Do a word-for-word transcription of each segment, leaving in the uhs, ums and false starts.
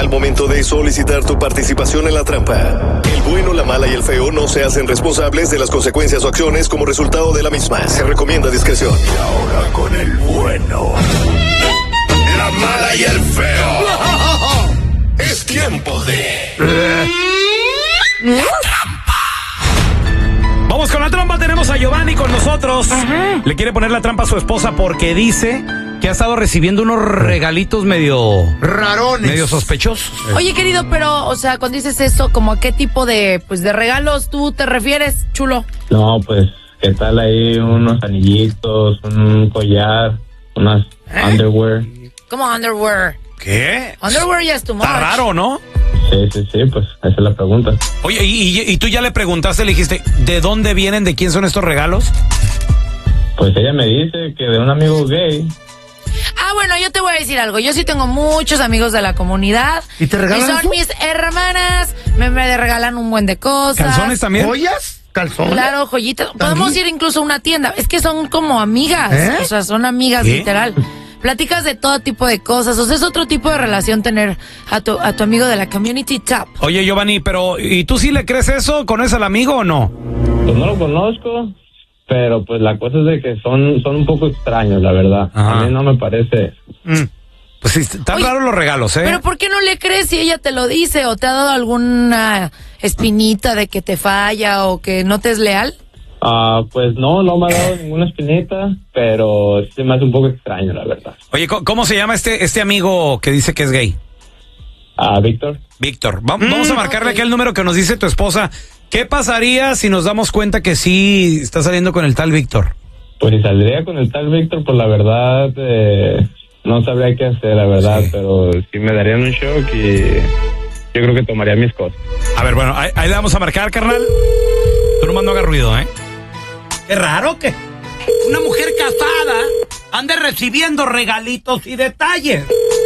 al momento de solicitar tu participación en la trampa. El bueno, la mala y el feo no se hacen responsables de las consecuencias o acciones como resultado de la misma. Se recomienda discreción. Y ahora con el bueno, la mala y el feo. Es tiempo de... La trampa. Vamos con la trampa, tenemos a Giovanni con nosotros. Ajá. Le quiere poner la trampa a su esposa porque dice que ha estado recibiendo unos regalitos medio... rarones. Medio sospechosos. Oye, querido, pero, o sea, cuando dices eso, ¿como a qué tipo de, pues, de regalos tú te refieres, chulo? No, pues, ¿qué tal ahí? Unos anillitos, un collar, unas ¿Eh? underwear. ¿Cómo underwear? ¿Qué? Underwear ya es tu much. Está raro, ¿no? Sí, sí, sí, pues esa es la pregunta. Oye, ¿y, y, y tú ya le preguntaste, le dijiste, ¿de dónde vienen, de quién son estos regalos? Pues ella me dice que de un amigo gay. Ah, bueno, yo te voy a decir algo. Yo sí tengo muchos amigos de la comunidad. ¿Y te regalan Y son eso? mis hermanas. Me, me regalan un buen de cosas. ¿Calzones también? ¿Joyas? ¿Calzones? Claro, joyitas. ¿También? Podemos ir incluso a una tienda. Es que son como amigas. ¿Eh? O sea, son amigas, ¿Qué? literal. Platicas de todo tipo de cosas. O sea, es otro tipo de relación tener a tu, a tu amigo de la community top. Oye, Giovanni, pero ¿y tú sí le crees eso? ¿Conoces al amigo o no? Pues no lo conozco, pero pues la cosa es de que son, son un poco extraños, la verdad. Ajá. A mí no me parece... Mm. Pues sí, están Oye, raros los regalos, ¿eh? Pero ¿por qué no le crees si ella te lo dice? ¿O te ha dado alguna espinita de que te falla o que no te es leal? Ah, pues no, no me ha dado ninguna espinita, pero sí me hace un poco extraño, la verdad. Oye, ¿cómo, cómo se llama este, este amigo que dice que es gay? Ah, Víctor. Víctor. Va- Mm, vamos a marcarle ok. aquí el número que nos dice tu esposa. ¿Qué pasaría si nos damos cuenta que sí está saliendo con el tal Víctor? Pues si saldría con el tal Víctor, pues la verdad, eh, no sabría qué hacer, la verdad, Sí. pero sí me darían un shock y yo creo que tomaría mis cosas. A ver, bueno, ahí, ahí le vamos a marcar, carnal. Tú nomás no hagas ruido, ¿eh? Es raro que una mujer casada ande recibiendo regalitos y detalles.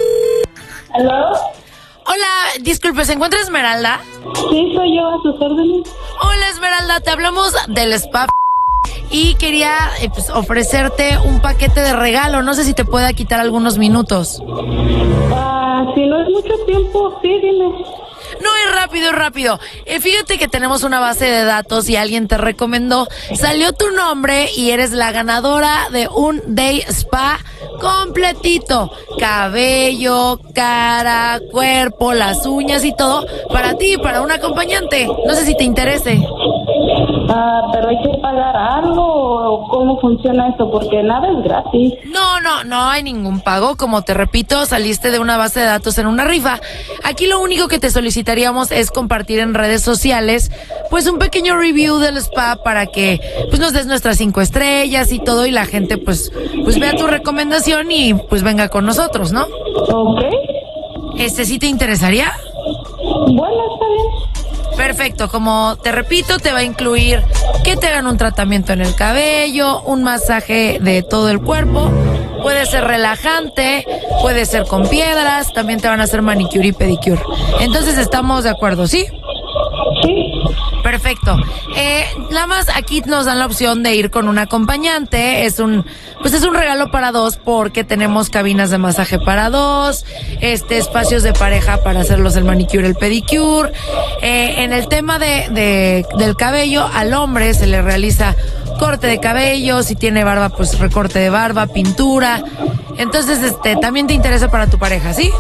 ¿Aló? Hola, disculpe, ¿se encuentra Esmeralda? Sí, soy yo, a sus órdenes. Hola, Esmeralda, te hablamos del spa y quería eh, pues, ofrecerte un paquete de regalo. No sé si te pueda quitar algunos minutos. Ah, si no es mucho tiempo, sí, dime. No, es rápido, es rápido. Eh, fíjate que tenemos una base de datos y alguien te recomendó. Salió tu nombre y eres la ganadora de un day spa completito. Cabello, cara, cuerpo, las uñas y todo para ti, para un acompañante. No sé si te interese. Ah, pero hay que pagar algo o cómo funciona eso, porque nada es gratis. No, no, no hay ningún pago. Como te repito, saliste de una base de datos en una rifa. Aquí lo único que te solicitaríamos es compartir en redes sociales pues un pequeño review del spa para que pues nos des nuestras cinco estrellas y todo y la gente pues pues vea tu recomendación y pues venga con nosotros, ¿no? Ok. Este, ¿sí te interesaría? Bueno, está bien. Perfecto, como te repito, te va a incluir que te hagan un tratamiento en el cabello, un masaje de todo el cuerpo, puede ser relajante, puede ser con piedras, también te van a hacer manicure y pedicure. Entonces estamos de acuerdo, ¿sí? Sí. Perfecto. Eh, nada más aquí nos dan la opción de ir con un acompañante. Es un, pues es un regalo para dos porque tenemos cabinas de masaje para dos, este, espacios de pareja para hacerlos el manicure, el pedicure. Eh, en el tema de, de del cabello, al hombre se le realiza corte de cabello, si tiene barba, pues recorte de barba, pintura. Entonces, este, también te interesa para tu pareja, ¿sí?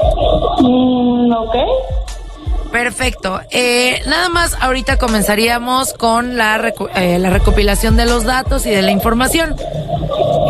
Mm, ok. Perfecto. Eh, nada más ahorita comenzaríamos con la, reco- eh, la recopilación de los datos y de la información.